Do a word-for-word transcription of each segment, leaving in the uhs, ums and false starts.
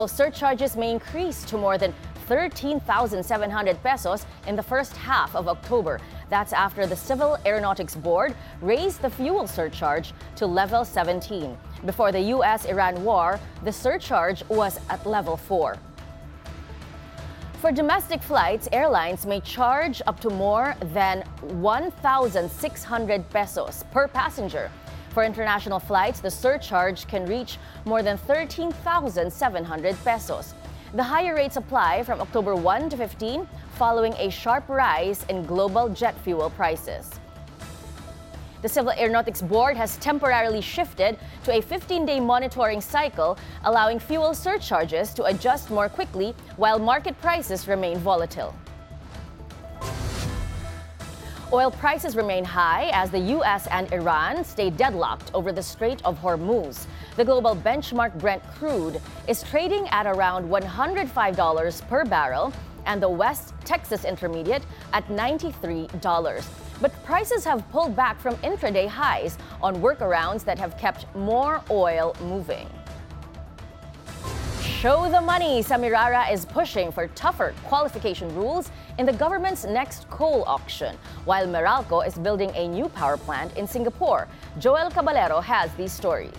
Surcharges may increase to more than thirteen thousand seven hundred pesos in the first half of October. That's after the Civil Aeronautics Board raised the fuel surcharge to level seventeen. Before the U S Iran war, the surcharge was at level four. For domestic flights, airlines may charge up to more than one thousand six hundred pesos per passenger. For international flights, the surcharge can reach more than thirteen thousand seven hundred pesos. The higher rates apply from October first to fifteenth, following a sharp rise in global jet fuel prices. The Civil Aeronautics Board has temporarily shifted to a fifteen-day monitoring cycle, allowing fuel surcharges to adjust more quickly while market prices remain volatile. Oil prices remain high as the U S and Iran stay deadlocked over the Strait of Hormuz. The global benchmark Brent crude is trading at around one hundred five dollars per barrel and the West Texas Intermediate at ninety-three dollars. But prices have pulled back from intraday highs on workarounds that have kept more oil moving. Show the money. Semirara is pushing for tougher qualification rules in the government's next coal auction, while Meralco is building a new power plant in Singapore. Joel Caballero has these stories.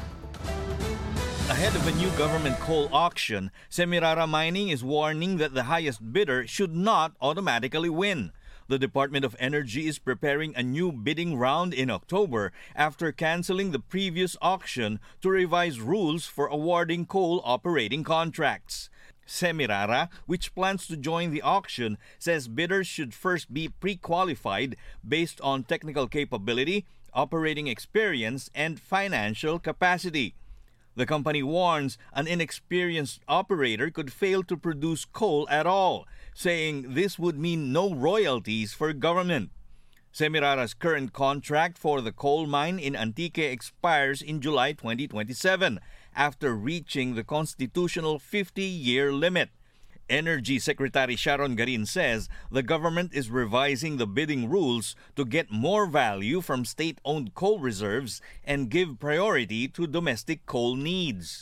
Ahead of a new government coal auction, Semirara Mining is warning that the highest bidder should not automatically win. The Department of Energy is preparing a new bidding round in October after canceling the previous auction to revise rules for awarding coal operating contracts. Semirara, which plans to join the auction, says bidders should first be pre-qualified based on technical capability, operating experience, and financial capacity. The company warns an inexperienced operator could fail to produce coal at all, saying this would mean no royalties for government. Semirara's current contract for the coal mine in Antique expires in July twenty twenty-seven after reaching the constitutional fifty-year limit. Energy Secretary Sharon Garin says the government is revising the bidding rules to get more value from state-owned coal reserves and give priority to domestic coal needs.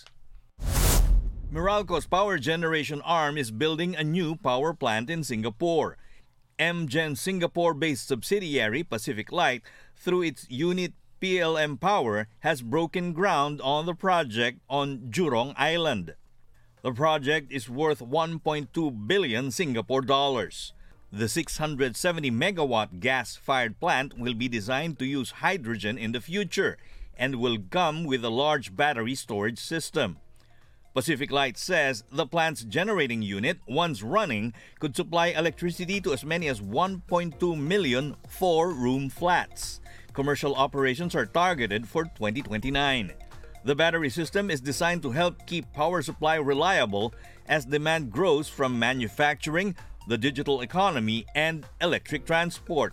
Meralco's power generation arm is building a new power plant in Singapore. MGen Singapore-based subsidiary Pacific Light, through its unit P L M Power, has broken ground on the project on Jurong Island. The project is worth one point two billion Singapore dollars. The six hundred seventy megawatt gas-fired plant will be designed to use hydrogen in the future and will come with a large battery storage system. Pacific Light says the plant's generating unit, once running, could supply electricity to as many as one point two million four-room flats. Commercial operations are targeted for twenty twenty-nine. The battery system is designed to help keep power supply reliable as demand grows from manufacturing, the digital economy, and electric transport.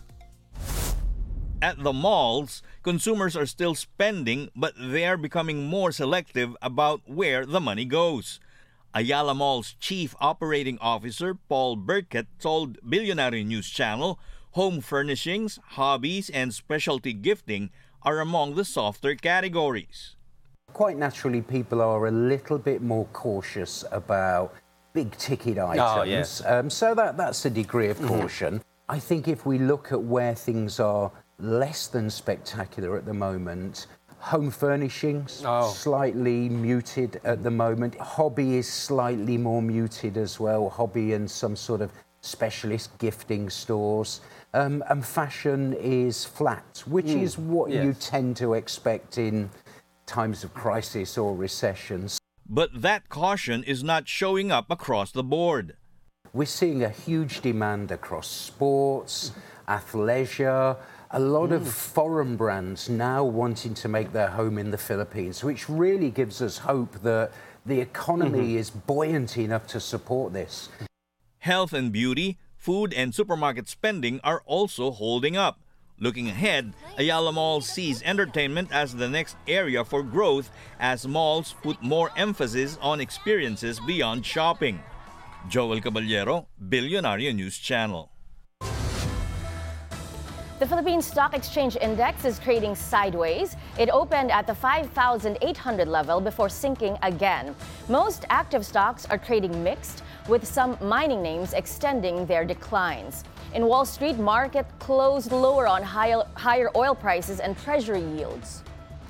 At the malls, consumers are still spending, but they are becoming more selective about where the money goes. Ayala Mall's Chief Operating Officer, Paul Burkett, told Billionaire News Channel, home furnishings, hobbies, and specialty gifting are among the softer categories. Quite naturally, people are a little bit more cautious about big-ticket items. Oh, yes. um, so that, that's a degree of caution. Mm-hmm. I think if we look at where things are less than spectacular at the moment, home furnishings, oh. slightly muted at the moment. Hobby is slightly more muted as well. Hobby and some sort of specialist gifting stores. Um, and fashion is flat, which mm. is what yes. you tend to expect in times of crisis or recessions. But that caution is not showing up across the board. We're seeing a huge demand across sports, athleisure, a lot mm. of foreign brands now wanting to make their home in the Philippines, which really gives us hope that the economy mm-hmm. is buoyant enough to support this. Health and beauty, food and supermarket spending are also holding up. Looking ahead, Ayala Mall sees entertainment as the next area for growth as malls put more emphasis on experiences beyond shopping. Joel Caballero, Billionaire News Channel. The Philippine Stock Exchange Index is trading sideways. It opened at the five thousand eight hundred level before sinking again. Most active stocks are trading mixed, with some mining names extending their declines. In Wall Street, market closed lower on higher, higher oil prices and treasury yields.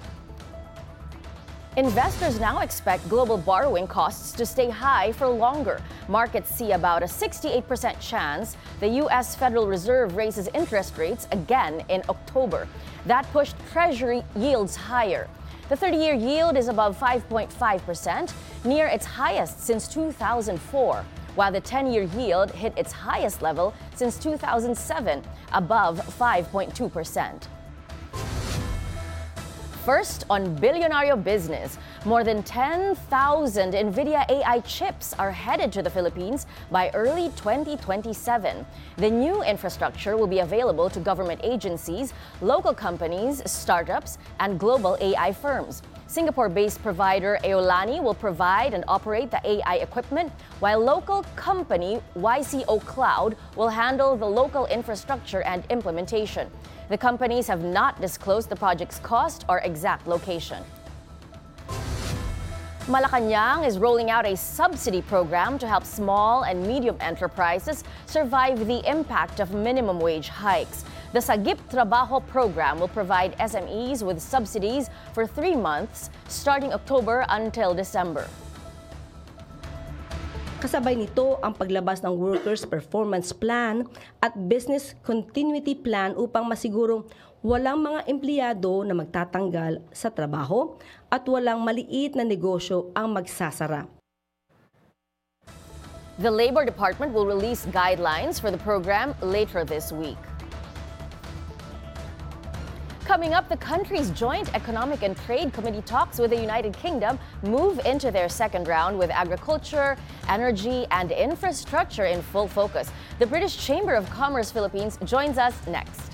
Investors now expect global borrowing costs to stay high for longer. Markets see about a sixty-eight percent chance the U S Federal Reserve raises interest rates again in October. That pushed treasury yields higher. The thirty-year yield is above five point five percent, near its highest since two thousand four, while the ten-year yield hit its highest level since two thousand seven, above five point two percent. First on Billionario Business, more than ten thousand NVIDIA A I chips are headed to the Philippines by early twenty twenty-seven. The new infrastructure will be available to government agencies, local companies, startups, and global A I firms. Singapore-based provider Aolani will provide and operate the A I equipment, while local company Y C O Cloud will handle the local infrastructure and implementation. The companies have not disclosed the project's cost or exact location. Malacanang is rolling out a subsidy program to help small and medium enterprises survive the impact of minimum wage hikes. The Sagip Trabajo program will provide S M Es with subsidies for three months, starting October until December. Kasabay nito ang paglabas ng Workers' Performance Plan at Business Continuity Plan upang masigurong walang mga empleyado na magtatanggal sa trabaho at walang maliit na negosyo ang magsasara. The Labor Department will release guidelines for the program later this week. Coming up, the country's Joint Economic and Trade Committee talks with the United Kingdom move into their second round with agriculture, energy, and infrastructure in full focus. The British Chamber of Commerce Philippines joins us next.